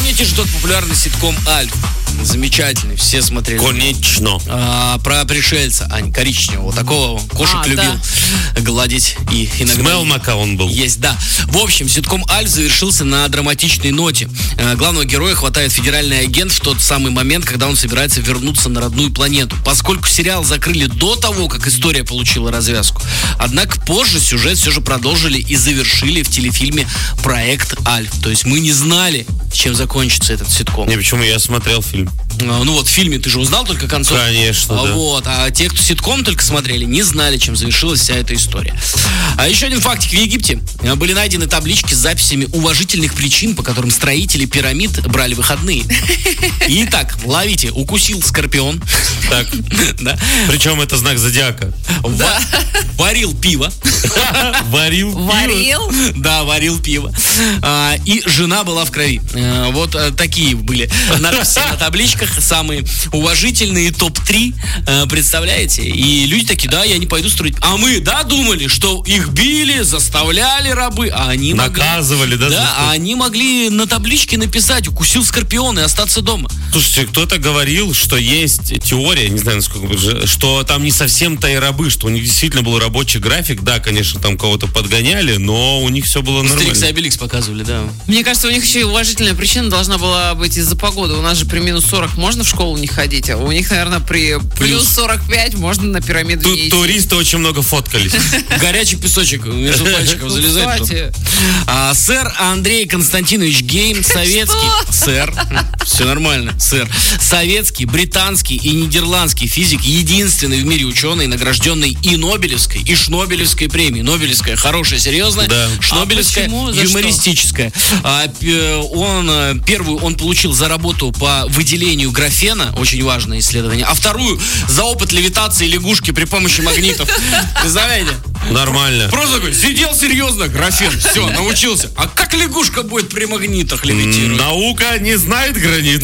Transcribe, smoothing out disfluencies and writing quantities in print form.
Помните же тот популярный ситком «Альф»? Замечательный, все смотрели. Конечно. Про пришельца, коричневого, такого кошек любил гладить и иногда... Смелмака он был. Есть, да. В общем, ситком «Альф» завершился на драматичной ноте. Главного героя хватает федеральный агент в тот самый момент, когда он собирается вернуться на родную планету. Поскольку сериал закрыли до того, как история получила развязку, однако позже сюжет все же продолжили и завершили в телефильме «Проект Альф». То есть мы не знали, чем закончится этот ситком. Не, почему? Я смотрел фильм. Ну вот, в фильме ты же узнал только концовку. Конечно, да. Вот, а те, кто ситком только смотрели, не знали, чем завершилась вся эта история. А еще один фактик. В Египте были найдены таблички с записями уважительных причин, по которым строители пирамид брали выходные. Итак, ловите. Укусил скорпион. Так. Да. Причем это знак зодиака. Варил пиво. Варил пиво? Да, варил пиво. И жена была в крови. Вот такие были надписи на табличках. Самые уважительные топ-3. Представляете? И люди такие, да, я не пойду строить. А мы, да, думали, что их били, заставляли рабы, а они наказывали, да? Да, а они могли на табличке написать: укусил скорпион и остаться дома. Слушайте, кто-то говорил, что есть теория, не знаю, насколько, что там не совсем-то и рабы, что у них действительно был рабочий график. Да, конечно, там кого-то подгоняли, но у них все было нормально. Астерикс и Обеликс показывали, да. Мне кажется, у них еще и уважительная причина должна была быть из-за погоды. У нас же при минус 40 можно в школу не ходить, а у них, наверное, при плюс 45 можно на пирамиду не идти. Туристы очень много фоткались. Горячий песочек между пальчиков залезает. Сэр Андрей Константинович Гейм, советский... Сэр, все нормально, сэр. Советский, британский и нидерландский физик, единственный в мире ученый, награжденный и Нобелевской, и Шнобелевской премией. Нобелевская хорошая, серьезная, да. Шнобелевская юмористическая. Он получил за работу по выделению графена, очень важное исследование, а вторую за опыт левитации лягушки при помощи магнитов. Представляете? Нормально. Просто такой, сидел серьезно, графен, все, научился. А как лягушка будет при магнитах левитировать? Наука не знает границ.